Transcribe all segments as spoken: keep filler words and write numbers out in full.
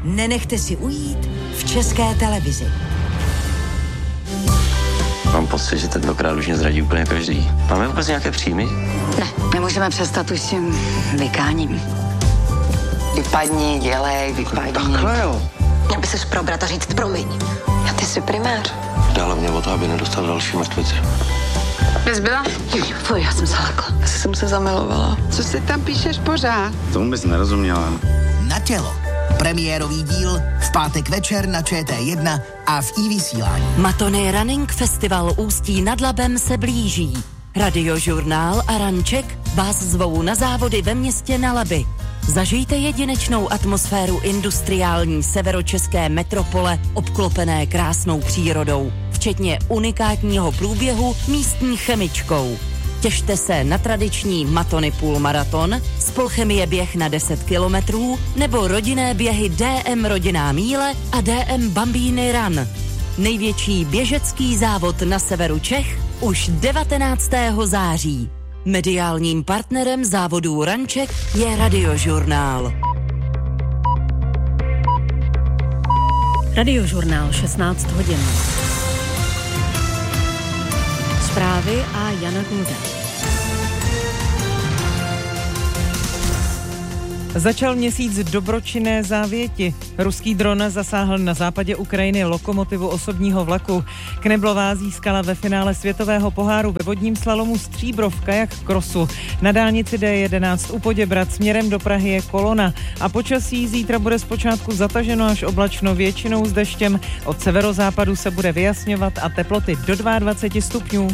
nenechte si ujít v České televizi. Mám pocit, že tentokrát už mě zradí úplně každý. Máme vůbec nějaké příjmy? Ne, nemůžeme přestat už s tím vykáním. Vypadni, dělej, vypadni. Takhle jo. Měl by ses probrat a říct promiň. A ty jsi primář. Dále mě o to, aby nedostal další mrtvici. Kde jsi byla? Fuj, já jsem se lekla. Asi jsem se zamilovala. Co si tam píšeš pořád? Tomu bys nerozuměla. Na tělo. Premiérový díl v pátek večer na Č T jedna a v iVysílání. Matony Running Festival Ústí nad Labem se blíží. Radiožurnál a Ranček vás zvou na závody ve městě na Labi. Zažijte jedinečnou atmosféru industriální severočeské metropole obklopené krásnou přírodou, včetně unikátního průběhu místní chemičkou. Těšte se na tradiční Matony půlmaraton, Spolchemie běh na deset kilometrů nebo rodinné běhy D M Rodinná míle a D M Bambíny Run. Největší běžecký závod na severu Čech už devatenáctého září. Mediálním partnerem závodů Ranček je Radiožurnál. Radiožurnál šestnáct hodin. Zprávy a Jana Gulda. Začal měsíc dobročinné závěti. Ruský dron zasáhl na západě Ukrajiny lokomotivu osobního vlaku. Kneblová získala ve finále světového poháru ve vodním slalomu stříbro v kajak krosu. Na dálnici D jedenáct u Poděbrad směrem do Prahy je kolona a počasí zítra bude zpočátku zataženo až oblačno, většinou s deštěm. Od severozápadu se bude vyjasňovat a teploty do dvacet dva stupňů.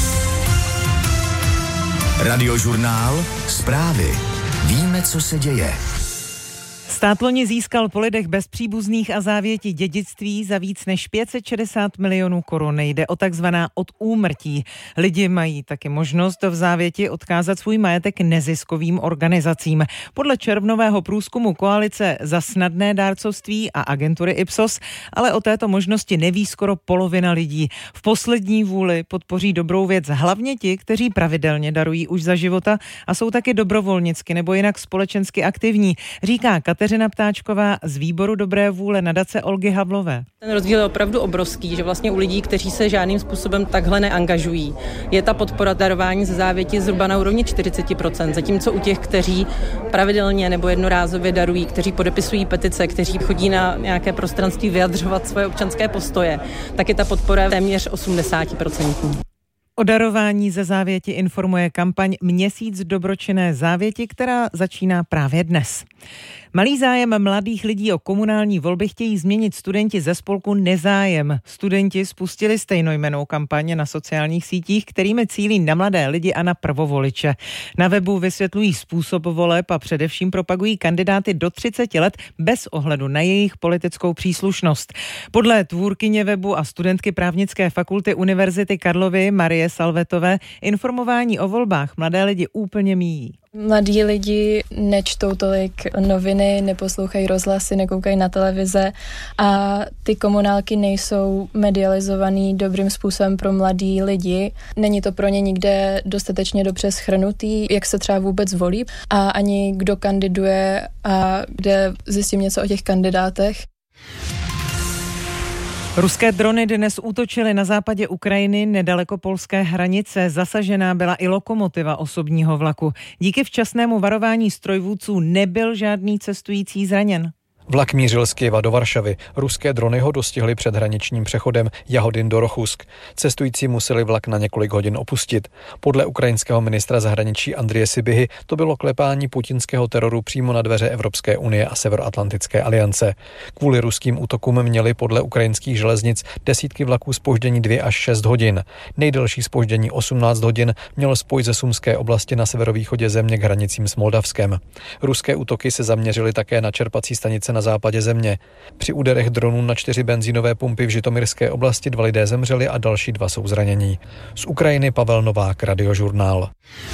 Radiožurnál, zprávy. Víme, co se děje. Stát loni získal po lidech bez příbuzných a závěti dědictví za víc než pět set šedesát milionů korun. Jde o takzvaná od úmrtí. Lidi mají taky možnost v závěti odkázat svůj majetek neziskovým organizacím. Podle červnového průzkumu koalice za snadné dárcovství a agentury Ipsos, ale o této možnosti neví skoro polovina lidí. V poslední vůli podpoří dobrou věc hlavně ti, kteří pravidelně darují už za života a jsou taky dobrovolnicky nebo jinak společensky aktivní, říká Kateřina Ptáčková z výboru dobré vůle nadace Olgy Havlové. Ten rozdíl je opravdu obrovský, že vlastně u lidí, kteří se žádným způsobem takhle neangažují, je ta podpora darování ze závěti zhruba na úrovni čtyřicet procent, zatímco u těch, kteří pravidelně nebo jednorázově darují, kteří podepisují petice, kteří chodí na nějaké prostranství vyjadřovat svoje občanské postoje, tak je ta podpora téměř osmdesát procent. O darování ze závěti informuje kampaň Měsíc dobročinné závěti, která začíná právě dnes. Malý zájem mladých lidí o komunální volby chtějí změnit studenti ze spolku Nezájem. Studenti spustili stejnojmennou kampaň na sociálních sítích, kterými cílí na mladé lidi a na prvovoliče. Na webu vysvětlují způsob voleb a především propagují kandidáty do třiceti let bez ohledu na jejich politickou příslušnost. Podle tvůrkyně webu a studentky právnické fakulty Univerzity Karlovy Marie Salvetové informování o volbách mladé lidi úplně míjí. Mladí lidi nečtou tolik noviny, neposlouchají rozhlasy, nekoukají na televize a ty komunálky nejsou medializovaný dobrým způsobem pro mladí lidi. Není to pro ně nikde dostatečně dobře shrnutý, jak se třeba vůbec volí a ani kdo kandiduje a kde zjistím něco o těch kandidátech. Ruské drony dnes útočily na západě Ukrajiny nedaleko polské hranice. Zasažená byla i lokomotiva osobního vlaku. Díky včasnému varování strojvůdců nebyl žádný cestující zraněn. Vlak mířil z Kyjeva do Varšavy. Ruské drony ho dostihly před hraničním přechodem Jahodin do Rochusk. Cestující museli vlak na několik hodin opustit. Podle ukrajinského ministra zahraničí Andreje Sybihy to bylo klepání putinského teroru přímo na dveře Evropské unie a Severoatlantické aliance. Kvůli ruským útokům měli podle ukrajinských železnic desítky vlaků zpoždění dvě až šest hodin. Nejdelší zpoždění osmnáct hodin měl spoj ze Sumské oblasti na severovýchodě země k hranicím s Moldavskem. Ruské útoky se zaměřily také na čerpací stanice na západě země. Při úderech dronů na čtyři benzínové pumpy v Žitomírské oblasti dva lidé zemřeli a další dva jsou zranění. Z Ukrajiny Pavel Novák, Radiožurnál.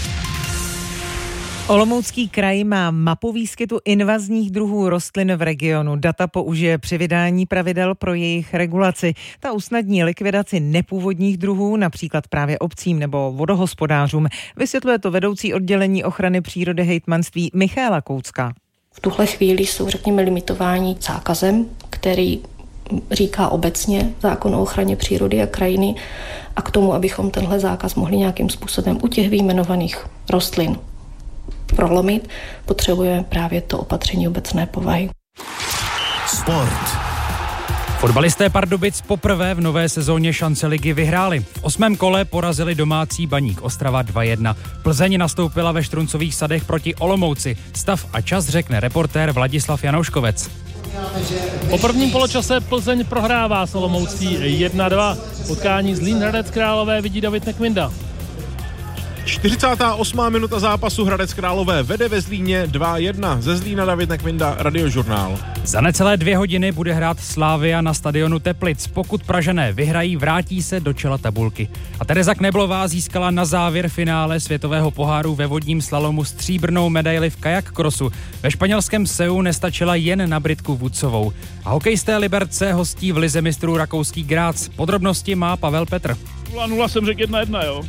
Olomoucký kraj má mapu výskytu invazních druhů rostlin v regionu. Data použije při vydání pravidel pro jejich regulaci. Ta usnadní likvidaci nepůvodních druhů, například právě obcím nebo vodohospodářům. Vysvětluje to vedoucí oddělení ochrany přírody hejtmanství Michaela Koucká. V tuhle chvíli jsou, řekněme, limitováni zákazem, který říká obecně zákon o ochraně přírody a krajiny, a k tomu, abychom tenhle zákaz mohli nějakým způsobem u těch vyjmenovaných rostlin prolomit, potřebujeme právě to opatření obecné povahy. Sport. Fotbalisté Pardubic poprvé v nové sezóně šance ligy vyhráli. V osmém kole porazili domácí Baník Ostrava dva jedna. Plzeň nastoupila ve Štruncových sadech proti Olomouci. Stav a čas řekne reportér Vladislav Janouškovec. Po prvním poločase Plzeň prohrává s Olomoucí jedna dva. Potkání Zlín Hradec Králové vidí David Nekvinda. čtyřicátá osmá minuta zápasu Hradec Králové vede ve Zlíně dva jedna. Ze Zlína David Nekvinda, Radiožurnál. Za necelé dvě hodiny bude hrát Slavia na stadionu Teplic. Pokud Pražané vyhrají, vrátí se do čela tabulky. A Tereza Kneblová získala na závěr finále světového poháru ve vodním slalomu stříbrnou medaili v kajak crossu. Ve španělském Seu nestačila jen na Britku Woodsovou. A hokejisté Liberce hostí v lize mistrů rakouský Graz. Podrobnosti má Pavel Petr. nula nula jsem řekl jedna jedna, jo.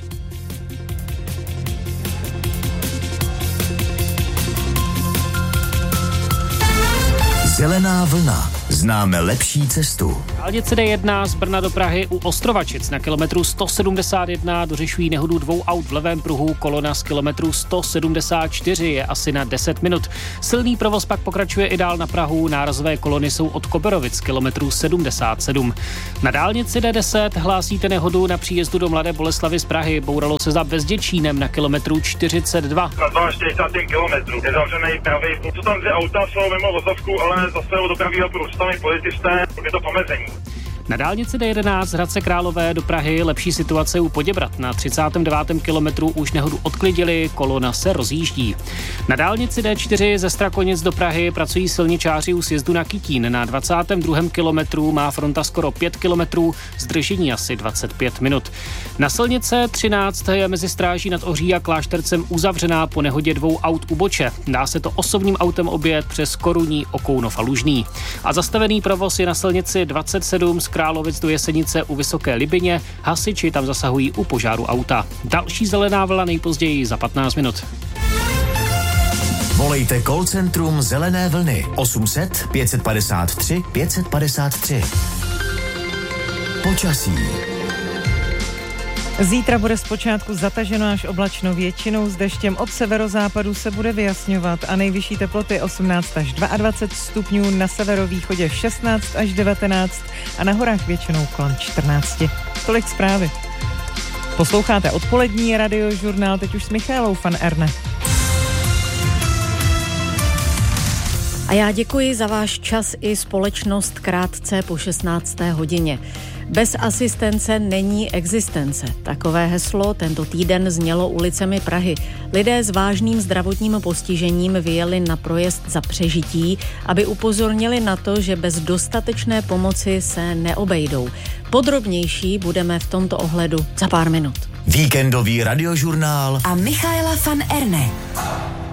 Zelená vlna. Známe lepší cestu. Dálnice D jedna z Brna do Prahy u Ostrovačic na kilometru sto sedmdesát jedna dořešují nehodu dvou aut v levém pruhu. Kolona z kilometru sto sedmdesát čtyři je asi na deset minut. Silný provoz pak pokračuje i dál na Prahu. Nárazové kolony jsou od Koberovic kilometru sedmdesát sedm. Na dálnici D deset hlásíte nehodu na příjezdu do Mladé Boleslavi z Prahy. Bouralo se za Bezděčínem na kilometru čtyřicet dva. Na čtyřicet kilometrů je zavřený pravý. Co tam dvě auta jsou mimo vozovku, ale zase do pravého pruhu policisté, je to pomezení. Na dálnici D jedenáct z Hradce Králové do Prahy lepší situace u Poděbrat. Na třicátém devátém kilometru už nehodu odklidili, kolona se rozjíždí. Na dálnici D čtyři ze Strakonic do Prahy pracují silničáři u sjezdu na Kytín. Na dvacátém druhém kilometru má fronta skoro pět kilometrů, zdržení asi dvacet pět minut. Na silnice třináct je mezi Stráží nad Ohří a Kláštercem uzavřená po nehodě dvou aut u Boče. Dá se to osobním autem objet přes Koruní, Okounov a Lužný. A zastavený provoz je na silnici dvacet sedm z Královic do Jesenice u Vysoké Libyně. Hasiči tam zasahují u požáru auta. Další zelená vlna nejpozději za patnáct minut. Volejte call centrum Zelené vlny osm set pět padesát tři pět padesát tři. Počasí. Zítra bude zpočátku zataženo až oblačno, většinou s deštěm, od severozápadu se bude vyjasňovat a nejvyšší teploty osmnáct až dvacet dva stupňů, na severovýchodě šestnáct až devatenáct a na horách většinou kolem čtrnáct. Tolik zprávy. Posloucháte odpolední Radiožurnál, teď už s Michaelou van Erne. A já děkuji za váš čas i společnost krátce po šestnácté hodině. Bez asistence není existence. Takové heslo tento týden znělo ulicemi Prahy. Lidé s vážným zdravotním postižením vyjeli na projezd za přežití, aby upozornili na to, že bez dostatečné pomoci se neobejdou. Podrobnější budeme v tomto ohledu za pár minut. Víkendový Radiožurnál a Michaela van Erne.